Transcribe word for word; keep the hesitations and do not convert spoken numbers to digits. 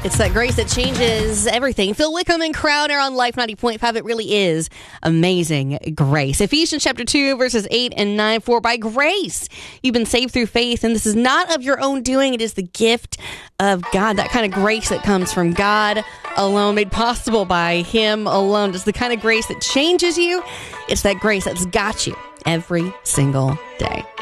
It's that grace that changes everything. Phil Wickham and Crowder on Life ninety point five. It really is amazing grace. Ephesians chapter two, verses eight and nine. For by grace you've been saved through faith, and this is not of your own doing. It is the gift of God. That kind of grace that comes from God alone, made possible by Him alone. It's the kind of grace that changes you. It's that grace that's got you every single day.